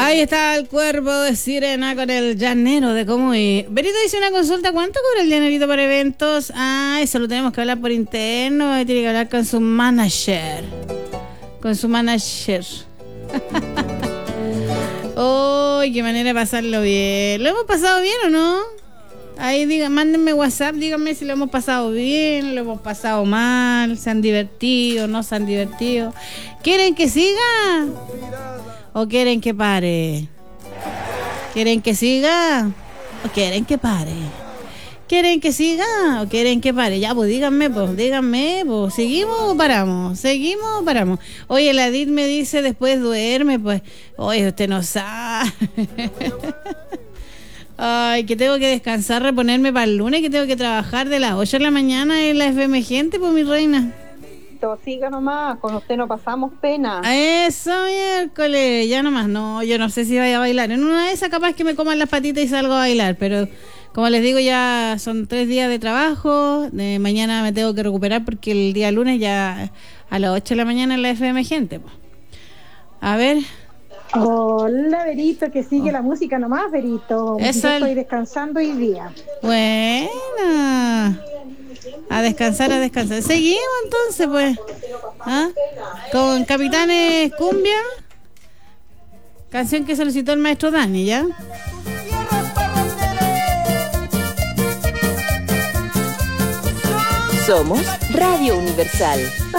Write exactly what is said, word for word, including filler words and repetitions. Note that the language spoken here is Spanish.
Ahí está el cuerpo de Sirena con el llanero de Comuy. Berito dice una consulta, ¿cuánto cobra el llanerito para eventos? Ah, eso lo tenemos que hablar por interno, tiene que hablar con su manager. Con su manager. ¡Uy, qué manera de pasarlo bien! ¿Lo hemos pasado bien o no? Ahí digan, mándenme WhatsApp, díganme si lo hemos pasado bien, lo hemos pasado mal, se han divertido, no se han divertido. ¿Quieren que siga? ¿O quieren que pare? ¿Quieren que siga? ¿O quieren que pare? ¿Quieren que siga? ¿O quieren que pare? Ya, pues díganme, pues, díganme, pues, ¿seguimos o paramos? ¿Seguimos o paramos? Oye, la Edith me dice, después duerme, pues, oye, usted no sabe. Ay, que tengo que descansar, reponerme para el lunes, que tengo que trabajar de las ocho de la mañana en la F M Gente, pues, mi reina. Siga nomás, con usted no pasamos pena. Eso, miércoles, ya nomás, no, yo no sé si vaya a bailar. En una de esas capaz que me coman las patitas y salgo a bailar, pero como les digo, ya son tres días de trabajo, de mañana me tengo que recuperar porque el día lunes ya a las ocho de la mañana en la F M Gente, pues. A ver... Hola, Berito, que sigue oh. la música nomás, Berito. Eso Yo estoy descansando hoy día. Buena. A descansar, a descansar. Seguimos entonces, pues. ¿Ah? Con Capitanes Cumbia. Canción que solicitó el maestro Dani, ¿ya? Somos Radio Universal.